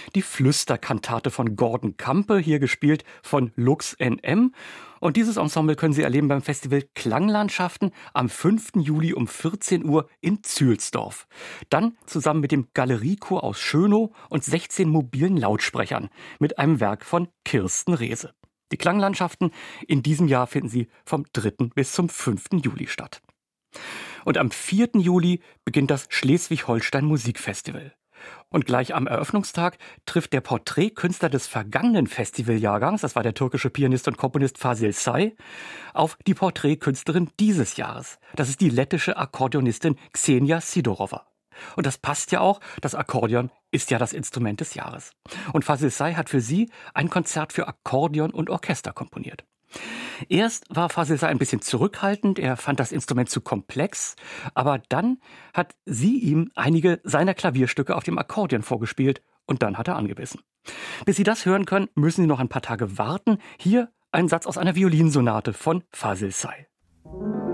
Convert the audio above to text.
die Flüsterkantate von Gordon Campe, hier gespielt von Lux NM. Und dieses Ensemble können Sie erleben beim Festival Klanglandschaften am 5. Juli um 14 Uhr in Zühlsdorf. Dann zusammen mit dem Galeriechor aus Schönow und 16 mobilen Lautsprechern mit einem Werk von Kirsten Rehse. Die Klanglandschaften in diesem Jahr finden Sie vom 3. bis zum 5. Juli statt. Und am 4. Juli beginnt das Schleswig-Holstein Musikfestival. Und gleich am Eröffnungstag trifft der Porträtkünstler des vergangenen Festivaljahrgangs, das war der türkische Pianist und Komponist Fasil Say, auf die Porträtkünstlerin dieses Jahres. Das ist die lettische Akkordeonistin Xenia Sidorova. Und das passt ja auch, das Akkordeon ist ja das Instrument des Jahres. Und Fasil Say hat für sie ein Konzert für Akkordeon und Orchester komponiert. Erst war Fasil Say ein bisschen zurückhaltend, er fand das Instrument zu komplex, aber dann hat sie ihm einige seiner Klavierstücke auf dem Akkordeon vorgespielt und dann hat er angebissen. Bis Sie das hören können, müssen Sie noch ein paar Tage warten. Hier ein Satz aus einer Violinsonate von Fasil Say.